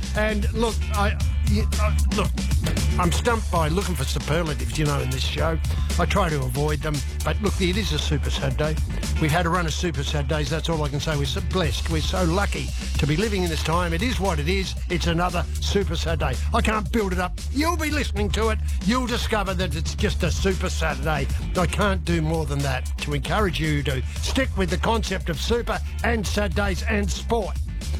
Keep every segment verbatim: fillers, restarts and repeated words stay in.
And look, I, you, uh, look, I'm stumped by looking for superlatives, you know, in this show. I try to avoid them, but look, it is a super Saturday. We've had a run of super Saturdays, that's all I can say. We're so blessed, we're so lucky to be living in this time. It is what it is, it's another super Saturday. I can't build it up. You'll be listening to it, you'll discover that it's just a super Saturday. I can't do more than that to encourage you to stick with the concept of super and Saturdays and sport.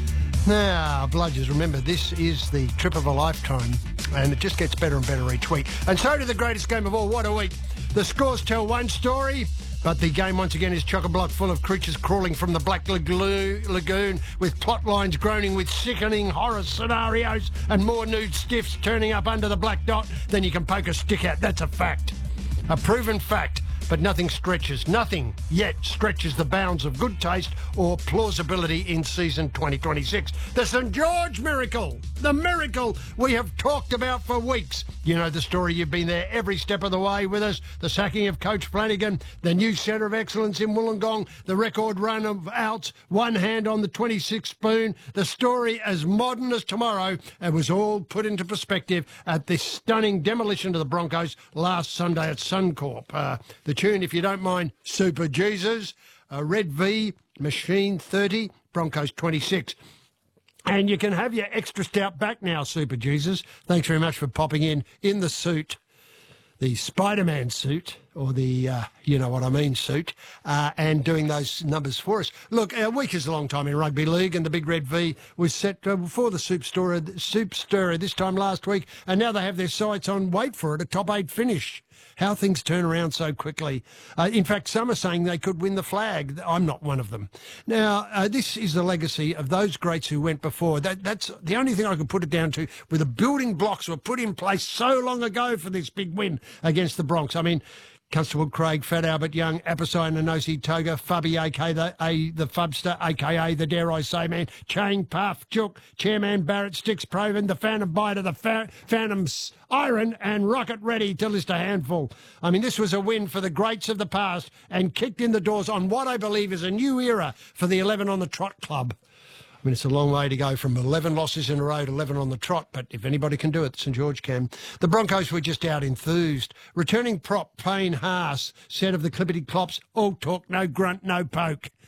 Now, bludgers, remember, this is the trip of a lifetime, and it just gets better and better each week. And so to the greatest game of all, what a week. The scores tell one story, but the game once again is chock-a-block full of creatures crawling from the Black Lagoon, with plot lines groaning with sickening horror scenarios and more nude stiffs turning up under the black dot than you can poke a stick at. That's a fact. A proven fact. But nothing stretches, nothing yet stretches the bounds of good taste or plausibility in season twenty twenty-six. The St George miracle, the miracle we have talked about for weeks. You know the story, you've been there every step of the way with us. The sacking of Coach Flanagan, the new centre of excellence in Wollongong, the record run of outs, one hand on the twenty-six spoon, the story as modern as tomorrow. It was all put into perspective at this stunning demolition of the Broncos last Sunday at Suncorp. Uh, the tune, if you don't mind, Super Jesus, uh, Red V, Machine thirty, Broncos twenty-six. And you can have your extra stout back now, Super Jesus. Thanks very much for popping in, in the suit, the Spider-Man suit, or the, uh, you know what I mean, suit, uh, and doing those numbers for us. Look, our week is a long time in rugby league, and the Big Red V was set uh, before the Soup Stirrer, Soup Stirrer this time last week, and now they have their sights on, wait for it, a top eight finish. How things turn around so quickly. Uh, in fact, some are saying they could win the flag. I'm not one of them. Now, uh, this is the legacy of those greats who went before. That, that's the only thing I can put it down to, where the building blocks were put in place so long ago for this big win against the Bronx. I mean, Constable Craig, Fat Albert Young, Apasai Nanosi Toga, Fubby, a k a the, a, the Fubster, a k a the Dare I Say Man, Chang, Puff, Chook, Chairman Barrett, Sticks, Proven, the Phantom Biter, the fa- Phantom's Iron, and Rocket Ready to list a handful. I mean, this was a win for the greats of the past and kicked in the doors on what I believe is a new era for the eleven on the Trot Club. I mean, it's a long way to go from eleven losses in a row to eleven on the trot, but if anybody can do it, St George can. The Broncos were just out enthused. Returning prop Payne Haas said of the Clippity Clops, all talk, no grunt, no poke.